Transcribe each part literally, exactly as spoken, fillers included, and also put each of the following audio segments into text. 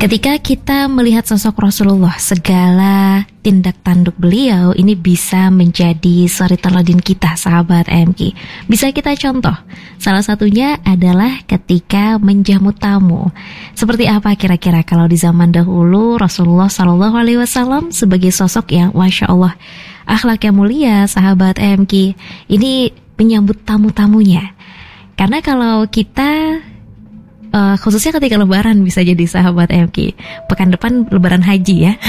Ketika kita melihat sosok Rasulullah, segala tindak tanduk beliau ini bisa menjadi suri teladan kita, sahabat A M K. Bisa kita contoh. Salah satunya adalah ketika menjamu tamu. Seperti apa kira-kira kalau di zaman dahulu Rasulullah Shallallahu Alaihi Wasallam sebagai sosok yang masya Allah akhlak yang mulia, sahabat A M K. Ini menyambut tamu-tamunya. Karena kalau kita Uh, khususnya ketika lebaran bisa jadi sahabat M K. Pekan depan lebaran haji ya.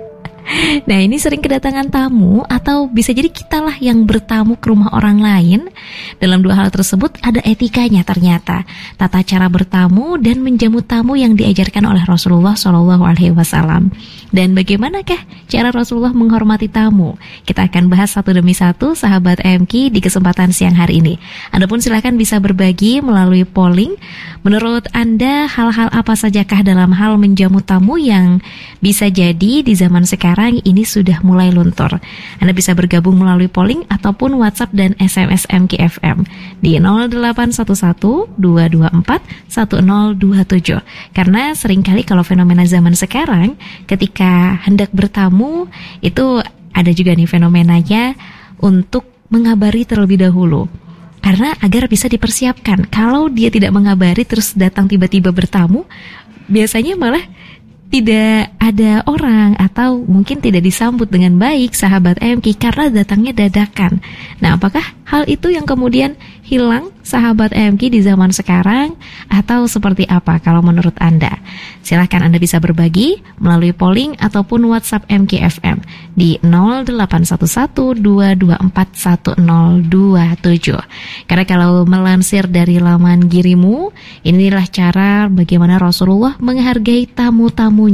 Nah ini sering kedatangan tamu, atau bisa jadi kitalah yang bertamu ke rumah orang lain. Dalam dua hal tersebut ada etikanya ternyata, tata cara bertamu dan menjamu tamu yang diajarkan oleh Rasulullah Shallallahu Alaihi Wasallam. Dan bagaimanakah cara Rasulullah menghormati tamu? Kita akan bahas satu demi satu, sahabat M K, di kesempatan siang hari ini. Adapun silakan bisa berbagi melalui polling. Menurut Anda hal-hal apa sajakah dalam hal menjamu tamu yang bisa jadi di zaman sekarang ini sudah mulai luntur? Anda bisa bergabung melalui polling ataupun WhatsApp dan S M S M K F M di nol delapan satu satu dua dua empat satu nol dua tujuh. Karena seringkali kalau fenomena zaman sekarang ketika hendak bertamu itu ada juga nih fenomenanya untuk mengabari terlebih dahulu. Karena agar bisa dipersiapkan. Kalau dia tidak mengabari terus datang tiba-tiba bertamu, biasanya malah tidak ada orang atau mungkin tidak disambut dengan baik, sahabat M K, karena datangnya dadakan. Nah, apakah hal itu yang kemudian hilang, sahabat M K, di zaman sekarang, atau seperti apa kalau menurut Anda? Silahkan Anda bisa berbagi melalui polling ataupun WhatsApp M K F M di nol delapan satu satu dua dua empat satu nol dua tujuh. Karena kalau melansir dari laman Girimu, inilah cara bagaimana Rasulullah menghargai tamu-tamu.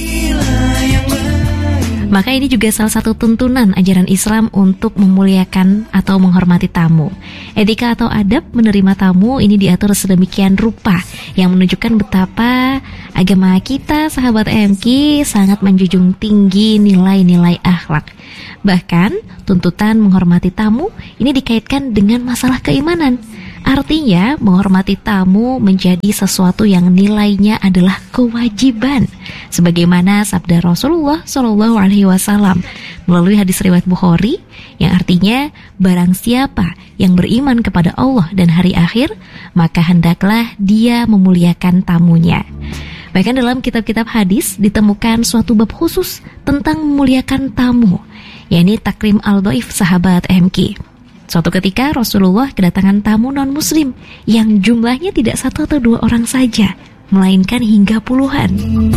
Maka ini juga salah satu tuntunan ajaran Islam untuk memuliakan atau menghormati tamu. Etika atau adab menerima tamu ini diatur sedemikian rupa yang menunjukkan betapa agama kita, sahabat M K, sangat menjunjung tinggi nilai-nilai akhlak. Bahkan tuntutan menghormati tamu ini dikaitkan dengan masalah keimanan. Artinya menghormati tamu menjadi sesuatu yang nilainya adalah kewajiban, sebagaimana sabda Rasulullah Shallallahu Alaihi Wasallam melalui hadis riwayat Bukhari yang artinya barang siapa yang beriman kepada Allah dan hari akhir, maka hendaklah dia memuliakan tamunya. Bahkan dalam kitab-kitab hadis ditemukan suatu bab khusus tentang memuliakan tamu, yakni takrim al-dhaif, sahabat M K. Suatu ketika Rasulullah kedatangan tamu non-muslim yang jumlahnya tidak satu atau dua orang saja, melainkan hingga puluhan.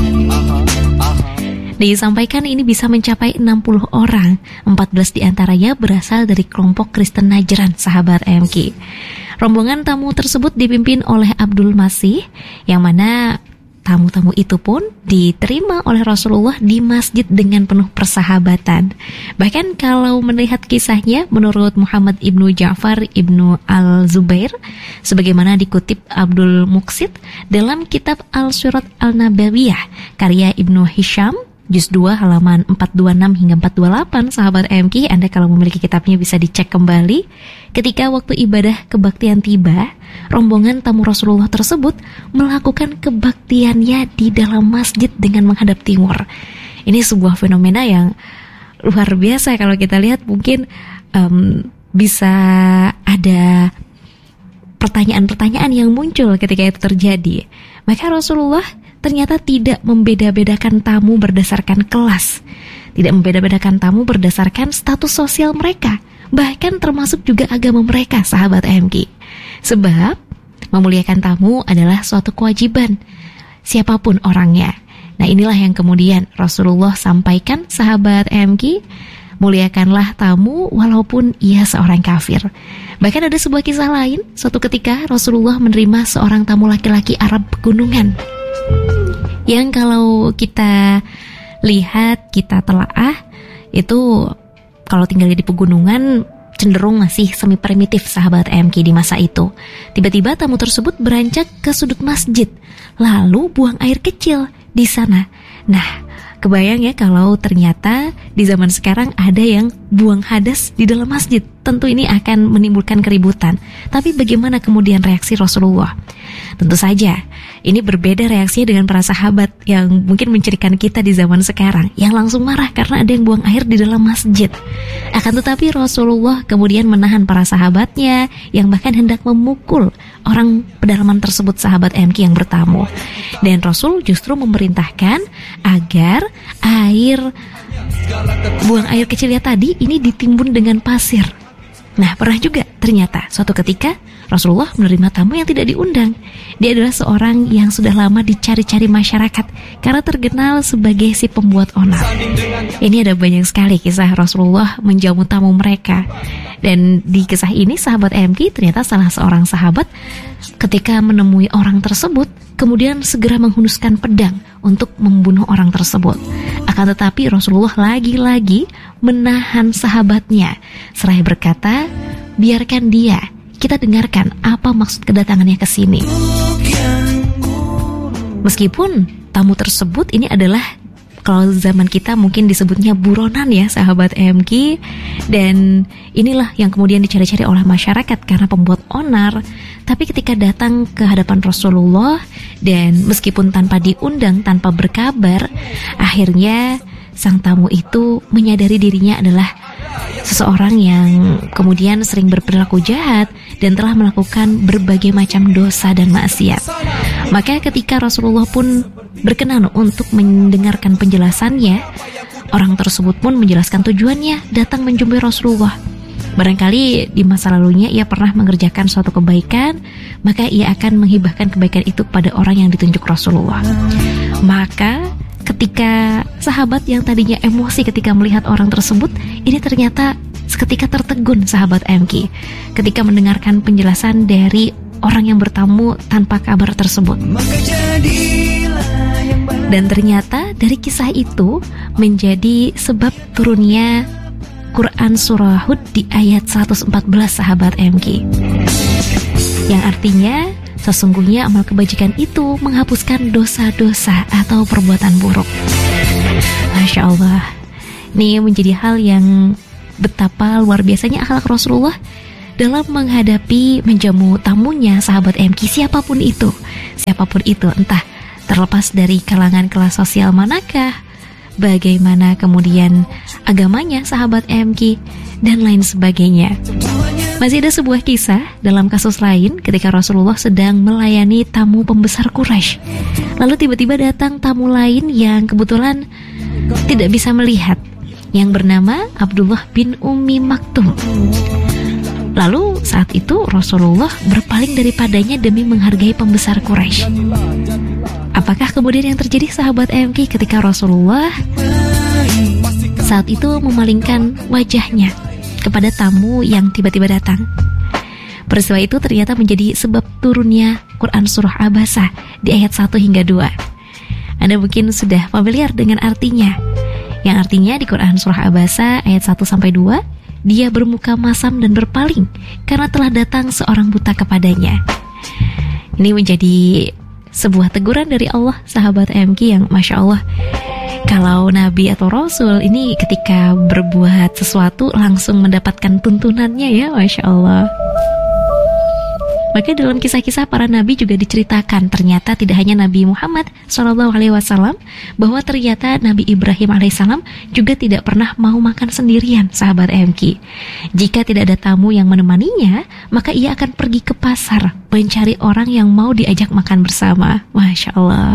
Disampaikan ini bisa mencapai enam puluh orang, empat belas diantaranya berasal dari kelompok Kristen Najran, sahabat M K. Rombongan tamu tersebut dipimpin oleh Abdul Masih, yang mana tamu-tamu itu pun diterima oleh Rasulullah di masjid dengan penuh persahabatan. Bahkan kalau melihat kisahnya menurut Muhammad ibnu Ja'far ibnu al-Zubair, sebagaimana dikutip Abdul Muqsid dalam kitab Al-Surat Al-Nabawiyah karya Ibnu Hisham, Juz dua halaman empat dua enam hingga empat dua delapan, sahabat M K, Anda kalau memiliki kitabnya bisa dicek kembali. Ketika waktu ibadah kebaktian tiba, rombongan tamu Rasulullah tersebut melakukan kebaktiannya di dalam masjid dengan menghadap timur. Ini sebuah fenomena yang luar biasa kalau kita lihat. Mungkin um, bisa ada pertanyaan-pertanyaan yang muncul ketika itu terjadi. Maka Rasulullah ternyata tidak membeda-bedakan tamu berdasarkan kelas, tidak membeda-bedakan tamu berdasarkan status sosial mereka, bahkan termasuk juga agama mereka, sahabat M K. Sebab memuliakan tamu adalah suatu kewajiban, siapapun orangnya. Nah inilah yang kemudian Rasulullah sampaikan, sahabat M K, muliakanlah tamu walaupun ia seorang kafir. Bahkan ada sebuah kisah lain, suatu ketika Rasulullah menerima seorang tamu laki-laki Arab pegunungan, yang kalau kita lihat, kita telaah, itu kalau tinggal di pegunungan cenderung masih semi primitif, sahabat M K, di masa itu. Tiba-tiba tamu tersebut beranjak ke sudut masjid, lalu buang air kecil di sana. Nah, kebayang ya kalau ternyata di zaman sekarang ada yang buang hadas di dalam masjid. Tentu ini akan menimbulkan keributan. Tapi bagaimana kemudian reaksi Rasulullah? Tentu saja ini berbeda reaksinya dengan para sahabat yang mungkin mencirikan kita di zaman sekarang, yang langsung marah karena ada yang buang air di dalam masjid. Akan tetapi Rasulullah kemudian menahan para sahabatnya yang bahkan hendak memukul orang pedalaman tersebut, sahabat M K yang bertamu. Dan Rasul justru memerintahkan agar air buang air kecilnya tadi ini ditimbun dengan pasir. Nah, pernah juga ternyata suatu ketika Rasulullah menerima tamu yang tidak diundang. Dia adalah seorang yang sudah lama dicari-cari masyarakat karena terkenal sebagai si pembuat onar. Ini ada banyak sekali kisah Rasulullah menjamu tamu mereka. Dan di kisah ini sahabat M K ternyata salah seorang sahabat ketika menemui orang tersebut kemudian segera menghunuskan pedang untuk membunuh orang tersebut. Akan tetapi Rasulullah lagi-lagi menahan sahabatnya seraya berkata, biarkan dia, kita dengarkan apa maksud kedatangannya ke sini. Meskipun tamu tersebut ini adalah, kalau zaman kita mungkin disebutnya buronan ya sahabat M K, dan inilah yang kemudian dicari-cari oleh masyarakat karena pembuat onar. Tapi ketika datang ke hadapan Rasulullah dan meskipun tanpa diundang, tanpa berkabar, akhirnya sang tamu itu menyadari dirinya adalah seseorang yang kemudian sering berperilaku jahat dan telah melakukan berbagai macam dosa dan maksiat. Maka ketika Rasulullah pun berkenan untuk mendengarkan penjelasannya, orang tersebut pun menjelaskan tujuannya datang menjumpai Rasulullah. Barangkali di masa lalunya ia pernah mengerjakan suatu kebaikan, maka ia akan menghibahkan kebaikan itu pada orang yang ditunjuk Rasulullah. Maka ketika sahabat yang tadinya emosi ketika melihat orang tersebut, ini ternyata seketika tertegun sahabat M K ketika mendengarkan penjelasan dari orang yang bertamu tanpa kabar tersebut. Dan ternyata dari kisah itu menjadi sebab turunnya Quran Surah Hud di ayat seratus empat belas sahabat M K, yang artinya sesungguhnya amal kebajikan itu menghapuskan dosa-dosa atau perbuatan buruk. Masya Allah, ini menjadi hal yang betapa luar biasanya akhlak Rasulullah dalam menghadapi menjamu tamunya sahabat M K, siapapun itu, siapapun itu, entah terlepas dari kalangan kelas sosial manakah, bagaimana kemudian agamanya sahabat M K, dan lain sebagainya. Masih ada sebuah kisah dalam kasus lain ketika Rasulullah sedang melayani tamu pembesar Quraisy. Lalu tiba-tiba datang tamu lain yang kebetulan tidak bisa melihat, yang bernama Abdullah bin Ummi Maktum. Lalu saat itu Rasulullah berpaling daripadanya demi menghargai pembesar Quraisy. Apakah kemudian yang terjadi sahabat M K ketika Rasulullah saat itu memalingkan wajahnya kepada tamu yang tiba-tiba datang? Peristiwa itu ternyata menjadi sebab turunnya Quran Surah Abasa di ayat satu hingga dua. Anda mungkin sudah familiar dengan artinya, yang artinya di Quran Surah Abasa ayat satu sampai dua, dia bermuka masam dan berpaling karena telah datang seorang buta kepadanya. Ini menjadi sebuah teguran dari Allah sahabat M K yang Masya Allah, kalau Nabi atau Rasul ini ketika berbuat sesuatu langsung mendapatkan tuntunannya ya, Masya Allah. Maka dalam kisah-kisah para nabi juga diceritakan ternyata tidak hanya Nabi Muhammad shallallahu alaihi wasallam, bahwa ternyata Nabi Ibrahim alaihissalam juga tidak pernah mau makan sendirian sahabat M K. Jika tidak ada tamu yang menemaninya, maka ia akan pergi ke pasar mencari orang yang mau diajak makan bersama. Masya Allah.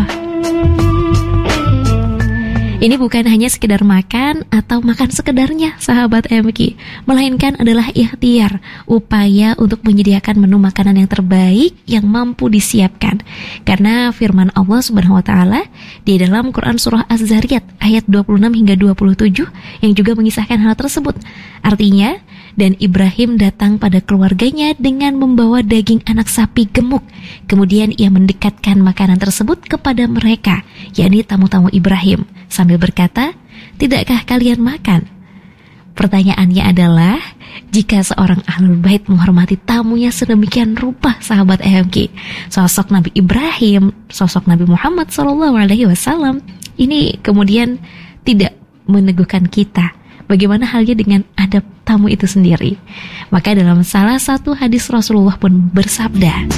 Ini bukan hanya sekedar makan atau makan sekedarnya sahabat M K, melainkan adalah ikhtiar, upaya untuk menyediakan menu makanan yang terbaik yang mampu disiapkan. Karena firman Allah Subhanahu wa taala di dalam Quran surah Az-Zariyat ayat dua puluh enam hingga dua puluh tujuh yang juga mengisahkan hal tersebut. Artinya, dan Ibrahim datang pada keluarganya dengan membawa daging anak sapi gemuk. Kemudian ia mendekatkan makanan tersebut kepada mereka, yakni tamu-tamu Ibrahim, sambil berkata, "Tidakkah kalian makan?" Pertanyaannya adalah, jika seorang ahlul bait menghormati tamunya sedemikian rupa sahabat M K, sosok Nabi Ibrahim, sosok Nabi Muhammad shallallahu alaihi wasallam, ini kemudian tidak meneguhkan kita Bagaimana halnya dengan adab tamu itu sendiri? Maka dalam salah satu hadis Rasulullah pun bersabda,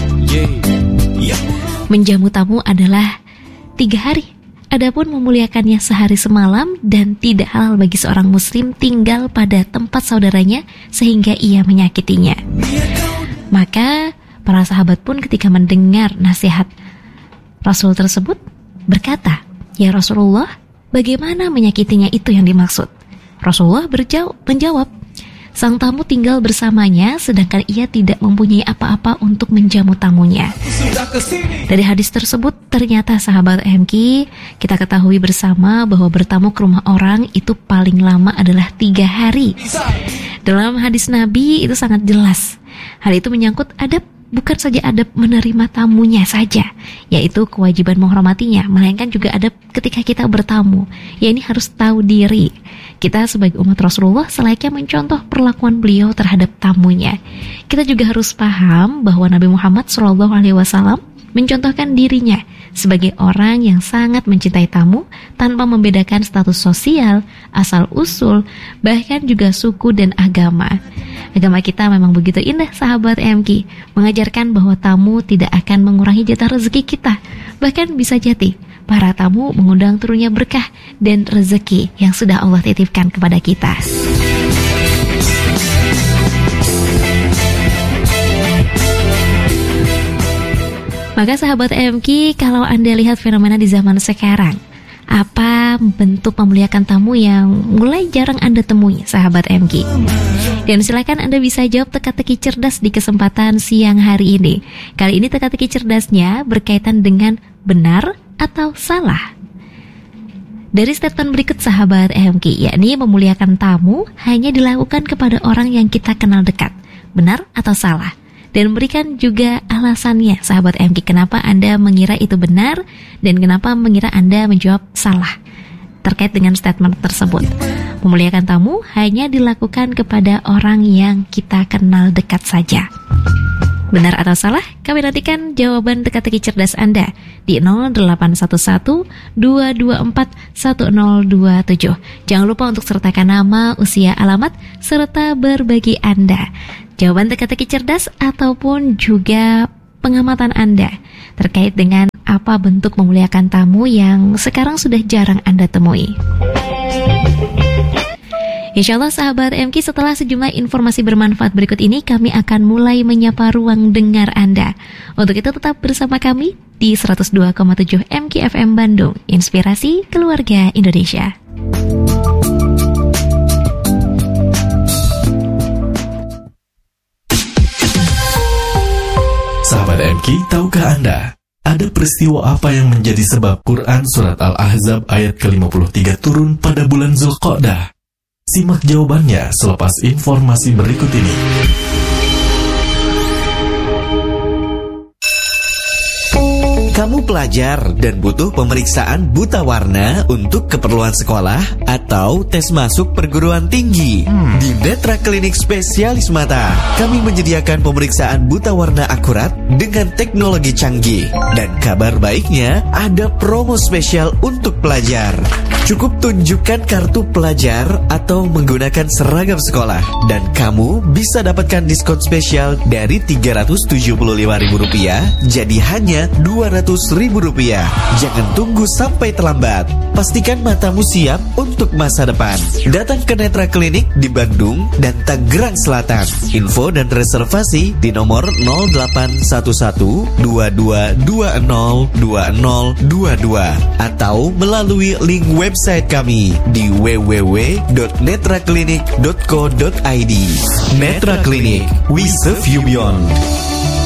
menjamu tamu adalah tiga hari, adapun memuliakannya sehari semalam, dan tidak halal bagi seorang muslim tinggal pada tempat saudaranya sehingga ia menyakitinya. Maka para sahabat pun ketika mendengar nasihat Rasul tersebut berkata, "Ya Rasulullah, bagaimana menyakitinya itu yang dimaksud?" Rasulullah berjawab, menjawab, "Sang tamu tinggal bersamanya sedangkan ia tidak mempunyai apa-apa untuk menjamu tamunya." Dari hadis tersebut ternyata sahabat M K, kita ketahui bersama bahwa bertamu ke rumah orang itu paling lama adalah tiga hari. Dalam hadis Nabi itu sangat jelas. Hal itu menyangkut adab, bukan saja adab menerima tamunya saja, yaitu kewajiban menghormatinya, melainkan juga adab ketika kita bertamu, ya ini harus tahu diri. Kita sebagai umat Rasulullah selayaknya mencontoh perlakuan beliau terhadap tamunya. Kita juga harus paham bahwa Nabi Muhammad shallallahu alaihi wasallam mencontohkan dirinya sebagai orang yang sangat mencintai tamu tanpa membedakan status sosial, asal-usul, bahkan juga suku dan agama. Agama kita memang begitu indah sahabat M K, mengajarkan bahwa tamu tidak akan mengurangi jatah rezeki kita. Bahkan bisa jadi para tamu mengundang turunnya berkah dan rezeki yang sudah Allah titipkan kepada kita. Maka sahabat M K, kalau Anda lihat fenomena di zaman sekarang, apa bentuk memuliakan tamu yang mulai jarang Anda temui sahabat M K? Dan silakan Anda bisa jawab teka-teki cerdas di kesempatan siang hari ini. Kali ini teka-teki cerdasnya berkaitan dengan benar atau salah. Dari statement berikut sahabat M K, yakni memuliakan tamu hanya dilakukan kepada orang yang kita kenal dekat. Benar atau salah? Dan berikan juga alasannya sahabat M K, kenapa Anda mengira itu benar dan kenapa mengira Anda menjawab salah terkait dengan statement tersebut. Memuliakan tamu hanya dilakukan kepada orang yang kita kenal dekat saja. Benar atau salah? Kami nantikan jawaban teka-teki cerdas Anda di nol delapan satu satu dua dua empat satu nol dua tujuh. Jangan lupa untuk sertakan nama, usia, alamat, serta berbagi Anda jawaban teka-teki cerdas ataupun juga pengamatan Anda terkait dengan apa bentuk memuliakan tamu yang sekarang sudah jarang Anda temui. Insya Allah sahabat M K, setelah sejumlah informasi bermanfaat berikut ini, kami akan mulai menyapa ruang dengar Anda. Untuk itu tetap bersama kami di seratus dua koma tujuh M K F M Bandung, Inspirasi Keluarga Indonesia. Sahabat M K, tahukah Anda, ada peristiwa apa yang menjadi sebab Quran Surat Al-Ahzab ayat ke lima puluh tiga turun pada bulan Zulqa'dah? Simak jawabannya selepas informasi berikut ini. Kamu pelajar dan butuh pemeriksaan buta warna untuk keperluan sekolah atau tes masuk perguruan tinggi? Hmm. Di Netra Klinik Spesialis Mata, kami menyediakan pemeriksaan buta warna akurat dengan teknologi canggih. Dan kabar baiknya, ada promo spesial untuk pelajar. Cukup tunjukkan kartu pelajar atau menggunakan seragam sekolah, dan kamu bisa dapatkan diskon spesial dari tiga ratus tujuh puluh lima ribu rupiah jadi hanya dua ratus ribu rupiah. Jangan tunggu sampai terlambat. Pastikan matamu siap untuk masa depan. Datang ke Netra Klinik di Bandung dan Tangerang Selatan. Info dan reservasi di nomor nol delapan satu satu dua dua dua nol dua nol dua dua atau melalui link website kami di w w w dot netra klinik dot co dot i d. Netra Klinik, we serve you beyond.